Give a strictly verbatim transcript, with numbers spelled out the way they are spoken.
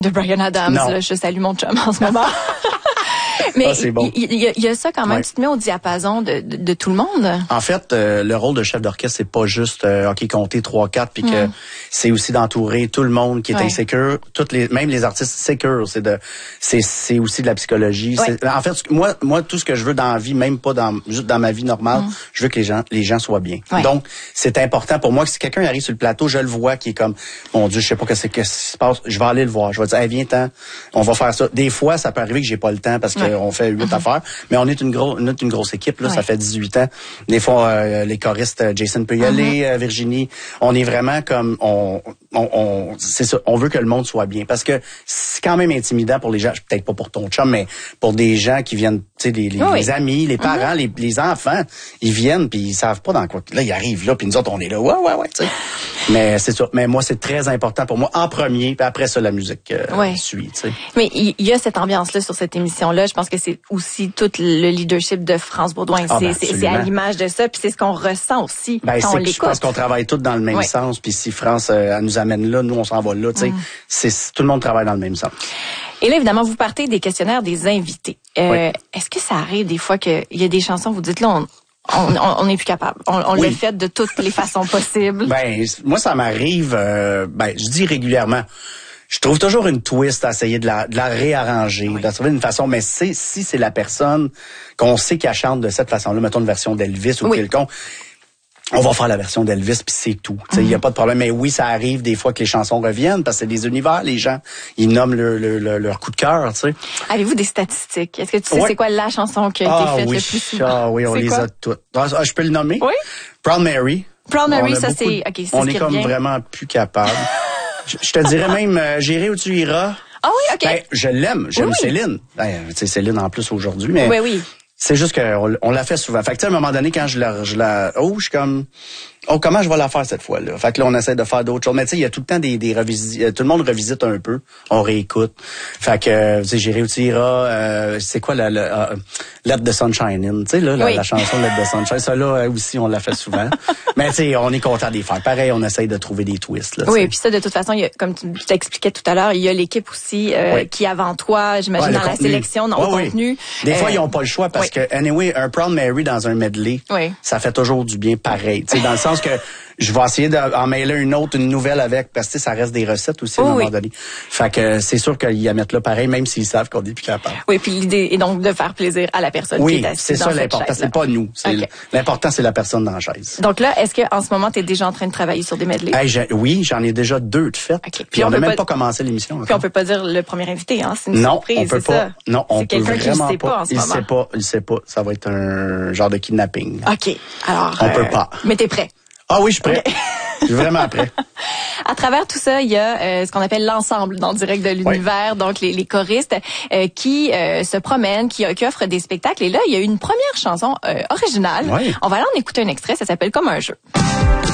de Bryan Adams. Là, je salue mon chum en ce moment. Mais il ah, bon. y, y, y a ça quand même, ouais. Tu te mets au diapason de, de, de tout le monde. En fait, euh, le rôle de chef d'orchestre, c'est pas juste euh, ok compter trois quatre, puis mm. que c'est aussi d'entourer tout le monde qui est ouais. insécure, toutes les, même les artistes sécures, c'est de, c'est c'est aussi de la psychologie. Ouais. En fait, moi moi tout ce que je veux dans la vie, même pas dans juste dans ma vie normale, mm. je veux que les gens les gens soient bien. Ouais. Donc c'est important pour moi que si quelqu'un arrive sur le plateau, je le vois qui est comme mon Dieu, je sais pas que c'est que se passe, je vais aller le voir, je vais dire hey, viens-t'en, on va faire ça. Des fois, ça peut arriver que j'ai pas le temps parce que ouais. on fait huit mm-hmm. affaires, mais on est une grosse on est une grosse équipe là, ouais. ça fait dix-huit ans. Des fois euh, les choristes Jason peut y aller, mm-hmm. euh, Virginie, on est vraiment comme on on, on c'est ça, on veut que le monde soit bien parce que c'est quand même intimidant pour les gens, peut-être pas pour ton chum, mais pour des gens qui viennent, tu sais, les, les, oui. les amis, les parents, mm-hmm. les, les enfants, ils viennent puis ils savent pas dans quoi. Là, ils arrivent là puis nous autres on est là, ouais ouais ouais, tu sais. Mais c'est ça. Mais moi c'est très important pour moi en premier, puis après ça la musique euh, ouais. suit, tu sais. Mais il y, y a cette ambiance là sur cette émission là. Je pense que c'est aussi tout le leadership de France Baudouin. Ah, ben, c'est, c'est à l'image de ça, puis c'est ce qu'on ressent aussi ben, quand on l'écoute. Je pense qu'on travaille tous dans le même oui. sens, puis si France euh, elle nous amène là, nous on s'en va là, tu sais. Mm. C'est tout le monde travaille dans le même sens. Et là évidemment vous partez des questionnaires des invités. Euh, oui. Est-ce que ça arrive des fois qu'il y a des chansons vous dites là on On, on, on est plus capable. On, on oui. l'a fait de toutes les façons possibles. Ben moi ça m'arrive, euh, ben je dis régulièrement. Je trouve toujours une twist à essayer de la, de la réarranger, oui. de trouver une façon. Mais c'est, si c'est la personne qu'on sait qu'elle chante de cette façon-là, mettons une version d'Elvis ou oui. quelconque, on va faire la version d'Elvis puis c'est tout. Il mm-hmm. y a pas de problème. Mais oui, ça arrive des fois que les chansons reviennent parce que c'est des univers. Les gens, ils nomment le, le, le, leur coup de cœur. Tu sais. Avez-vous des statistiques? Est-ce que tu sais ouais. c'est quoi la chanson qui a été ah, faite oui. le plus souvent? Ah oui, on c'est les quoi? a toutes. Ah, je peux le nommer? Oui. Proud Mary. Proud Mary, ça c'est... De... Okay, c'est on ce est qui comme revient. vraiment plus capable. je, je te dirais même, euh, j'irai où tu iras. Ah oui, OK. Ben, je l'aime. J'aime oui. Céline. Ben, tu sais, Céline en plus aujourd'hui, mais... Oui, oui. C'est juste qu'on on l'a fait souvent. Fait que, tu sais, à un moment donné, quand je la, je la, oh, je suis comme, oh, comment je vais la faire cette fois-là? Fait que là, on essaie de faire d'autres choses. Mais tu sais, il y a tout le temps des, des revisites, tout le monde revisite un peu. On réécoute. Fait que, tu sais, j'irai où tu iras, euh, c'est quoi la, la, uh, Let the Sunshine In, tu sais, là, la, oui. la chanson Let the Sunshine. Ça, là, aussi, on l'a fait souvent. Mais tu sais, on est content de les faire. Pareil, on essaye de trouver des twists, là. Oui, puis ça, de toute façon, il y a, comme tu t'expliquais tout à l'heure, il y a l'équipe aussi, euh, oui. qui avant toi, j'imagine, ouais, dans contenu. La sélection, dans oui, le contenu. Oui. Des euh, fois, ils n'ont pas le choix parce oui. que, anyway, un Proud Mary dans un medley, oui. ça fait toujours du bien pareil. Tu sais, dans le sens que je vais essayer d'en mêler une autre, une nouvelle avec, parce que ça reste des recettes aussi à un oh, moment oui. donné. Fait que c'est sûr qu'ils y mettent là pareil, même s'ils savent qu'on est plus capable. Oui, puis l'idée est donc de faire plaisir à la personne oui, qui est assise c'est dans ça cette l'important. chaise-là. C'est pas nous. C'est okay. L'important, c'est la personne dans la chaise. Donc là, est-ce que en ce moment, tu es déjà en train de travailler sur des medleys? Hey, j'ai, oui, j'en ai déjà deux de faites. Okay. Puis, puis on n'a même pas, pas commencé l'émission. Puis encore. On peut pas dire le premier invité, hein? C'est une non, surprise, on peut c'est pas. Ça. Non, on c'est peut quelqu'un vraiment qui ne sait pas, pas en ce il moment. Il sait pas, il sait pas. Ça va être un genre de kidnapping. OK. Alors. On euh, peut pas. Mais t'es prêt? Ah oui, je suis prêt. Okay. Je suis vraiment prêt. À travers tout ça, il y a euh, ce qu'on appelle l'ensemble dans Direct de l'univers, oui. donc les, les choristes euh, qui euh, se promènent, qui, qui offrent des spectacles. Et là, il y a une première chanson euh, originale. Oui. On va aller en écouter un extrait, ça s'appelle Comme un jeu.